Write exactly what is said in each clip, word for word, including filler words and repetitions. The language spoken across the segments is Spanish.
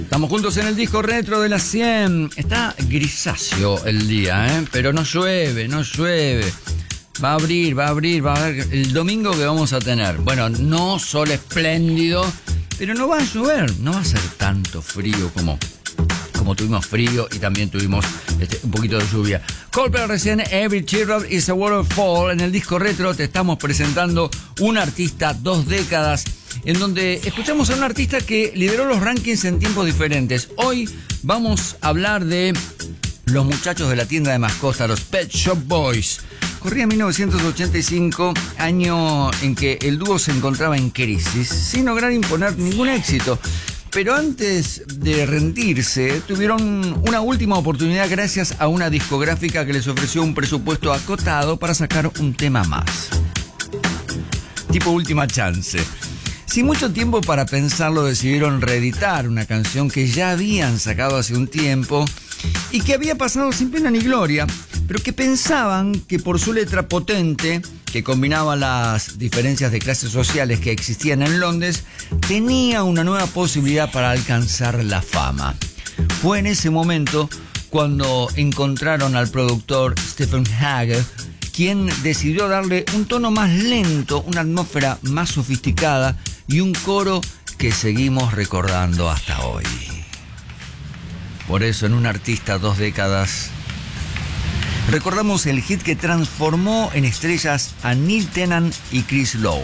Estamos juntos en el disco retro de las cien. Está grisáceo el día, ¿eh? Pero no llueve, no llueve. Va a abrir, va a abrir, va a ver el domingo que vamos a tener. Bueno, no sol espléndido, pero no va a llover. No va a ser tanto frío como, como tuvimos frío y también tuvimos este, un poquito de lluvia. Coldplay recién, Every Teardrop is a Waterfall. En el disco retro te estamos presentando un artista, dos décadas, en donde escuchamos a un artista que lideró los rankings en tiempos diferentes. Hoy vamos a hablar de los muchachos de la tienda de mascotas, los Pet Shop Boys. Corría mil novecientos ochenta y cinco, año en que el dúo se encontraba en crisis, sin lograr imponer ningún éxito. Pero antes de rendirse, tuvieron una última oportunidad gracias a una discográfica que les ofreció un presupuesto acotado para sacar un tema más. Tipo última chance. Sin mucho tiempo para pensarlo, decidieron reeditar una canción que ya habían sacado hace un tiempo y que había pasado sin pena ni gloria, pero que pensaban que por su letra potente, que combinaba las diferencias de clases sociales que existían en Londres, tenía una nueva posibilidad para alcanzar la fama. Fue en ese momento cuando encontraron al productor Stephen Hague, quien decidió darle un tono más lento, una atmósfera más sofisticada y un coro que seguimos recordando hasta hoy. Por eso, en un artista dos décadas, recordamos el hit que transformó en estrellas a Neil Tennant y Chris Lowe,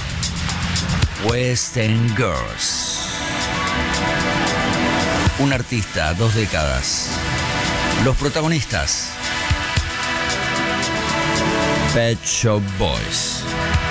West End Girls. Un artista, dos décadas. Los protagonistas, Pet Shop Boys.